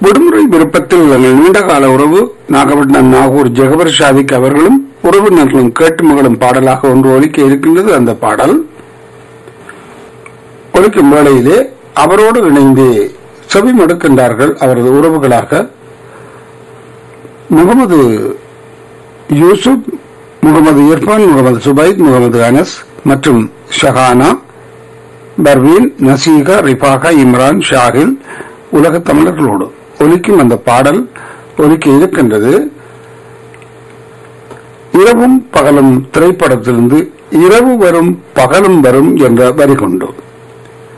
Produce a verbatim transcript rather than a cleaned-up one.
விடுமுறை விருப்பத்தில் எங்கள் நீண்டகால உறவு நாகப்பட்டினம் நாகூர் ஜெகபர் ஷாதிக் அவர்களும் உறவினர்களும் கேட்டு மகளும் பாடலாக ஒன்று ஒலிக்க இருக்கின்றது. அந்த பாடல் ஒலிக்கும் வேளையிலே அவரோடு இணைந்து செவி மடுக்கின்றார்கள் அவரது உறவுகளாக முகமது யூசுப், முகமது இர்பான், முகமது சுபைத், முகமது அனஸ் மற்றும் ஷஹானா, பர்வீன், நசீகா, ரிஃபாகா, இம்ரான், ஷாஹில் உலக தமிழர்களோடு ஒலிக்கும் அந்த பாடல் ஒலிக்க இருக்கின்றது. இரவும் பகலும் திரைப்படத்திலிருந்து இரவு வரும் பகலும் வரும் என்ற வரி கொண்டு